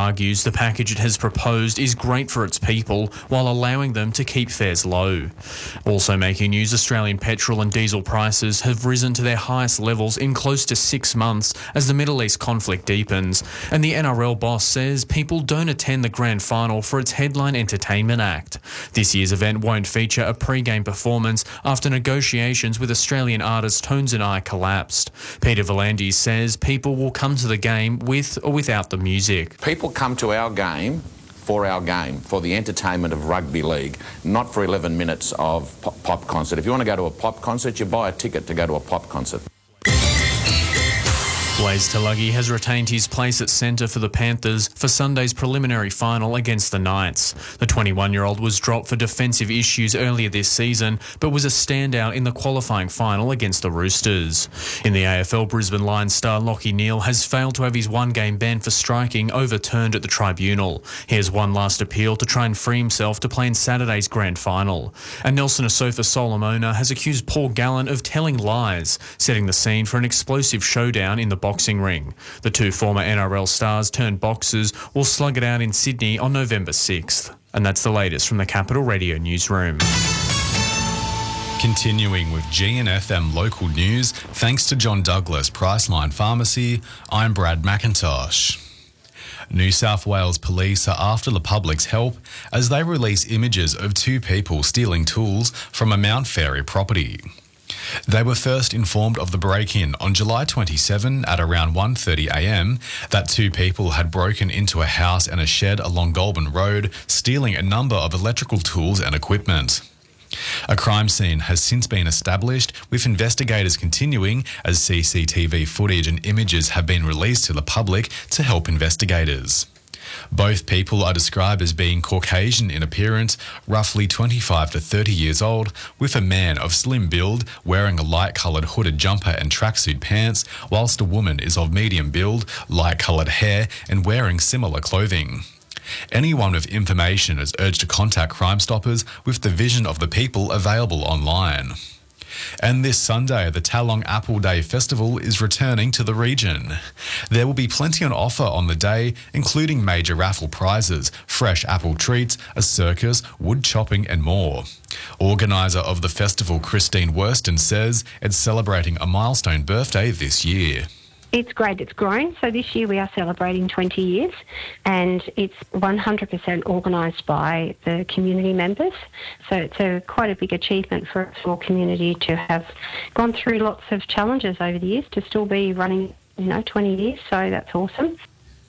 argues the package it has proposed is great for its people while allowing them to keep fares low. Also making news, Australian petrol and diesel prices have risen to their highest levels in close to 6 months as the Middle East conflict deepens, and the NRL boss says people don't attend the grand final for its headline entertainment act. This year's event won't feature a pre-game performance after negotiations with Australian artist Tones and I collapsed. Peter V'landys says people will come to the game with or without the music. People come to our game, for the entertainment of rugby league, not for 11 minutes of pop concert. If you want to go to a pop concert, you buy a ticket to go to a pop concert. Blaze Tulagi has retained his place at centre for the Panthers for Sunday's preliminary final against the Knights. The 21-year-old was dropped for defensive issues earlier this season, but was a standout in the qualifying final against the Roosters. In the AFL, Brisbane Lions star Lachie Neale has failed to have his one-game ban for striking overturned at the tribunal. He has one last appeal to try and free himself to play in Saturday's grand final. And Nelson Asofa Solomona has accused Paul Gallen of telling lies, setting the scene for an explosive showdown in the boxing ring. The two former NRL stars turned boxers will slug it out in Sydney on November 6th. And that's the latest from the Capital Radio newsroom. Continuing with GNFM local news, thanks to John Douglas Priceline Pharmacy, I'm Brad McIntosh. New South Wales Police are after the public's help as they release images of two people stealing tools from a Mount Fairy property. They were first informed of the break-in on July 27 at around 1:30am that two people had broken into a house and a shed along Goulburn Road, stealing a number of electrical tools and equipment. A crime scene has since been established, with investigators continuing as CCTV footage and images have been released to the public to help investigators. Both people are described as being Caucasian in appearance, roughly 25 to 30 years old, with a man of slim build wearing a light-coloured hooded jumper and tracksuit pants, whilst a woman is of medium build, light-coloured hair and wearing similar clothing. Anyone with information is urged to contact Crime Stoppers with the vision of the people available online. And this Sunday, the Talong Apple Day Festival is returning to the region. There will be plenty on offer on the day, including major raffle prizes, fresh apple treats, a circus, wood chopping and more. Organiser of the festival, Christine Worston, says it's celebrating a milestone birthday this year. It's great. It's grown. So this year we are celebrating 20 years and it's 100% organised by the community members. So it's quite a big achievement for a small community to have gone through lots of challenges over the years to still be running, 20 years. So that's awesome.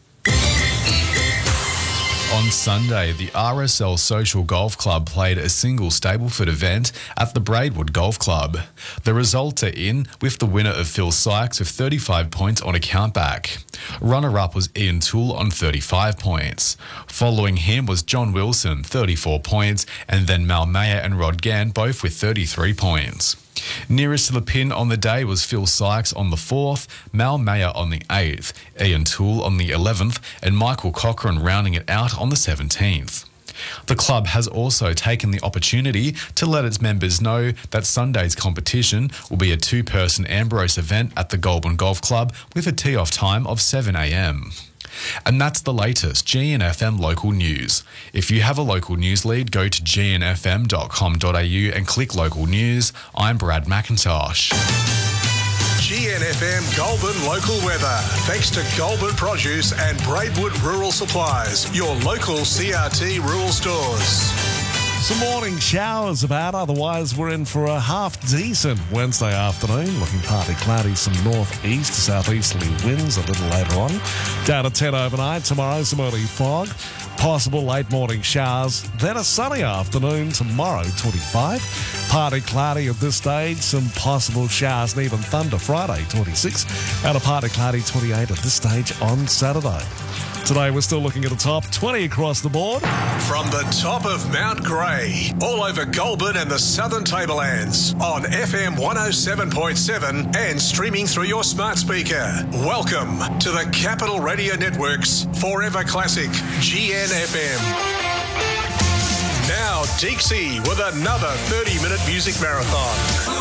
On Sunday, the RSL Social Golf Club played a single Stableford event at the Braidwood Golf Club. The results are in, with the winner of Phil Sykes with 35 points on a countback. Runner-up was Ian Toole on 35 points. Following him was John Wilson, 34 points, and then Mal Mayer and Rod Gann, both with 33 points. Nearest to the pin on the day was Phil Sykes on the 4th, Mal Mayer on the 8th, Ian Toole on the 11th, and Michael Cochran rounding it out on the 17th. The club has also taken the opportunity to let its members know that Sunday's competition will be a two-person Ambrose event at the Goulburn Golf Club with a tee-off time of 7am. And that's the latest GNFM local news. If you have a local news lead, go to gnfm.com.au and click local news. I'm Brad McIntosh. GNFM Goulburn local weather. Thanks to Goulburn Produce and Braidwood Rural Supplies, your local CRT rural stores. Some morning showers about, otherwise we're in for a half-decent Wednesday afternoon. Looking partly cloudy, some northeast to southeasterly winds a little later on. Down to 10 overnight. Tomorrow, some early fog. Possible late morning showers. Then a sunny afternoon tomorrow, 25. Partly cloudy at this stage. Some possible showers and even thunder Friday, 26. And a partly cloudy 28 at this stage on Saturday. Today we're still looking at a top 20 across the board. From the top of Mount Grey, all over Goulburn and the Southern Tablelands, on FM 107.7 and streaming through your smart speaker. Welcome to the Capital Radio Network's Forever Classic, GNFM. Now Deeksy with another 30-minute music marathon.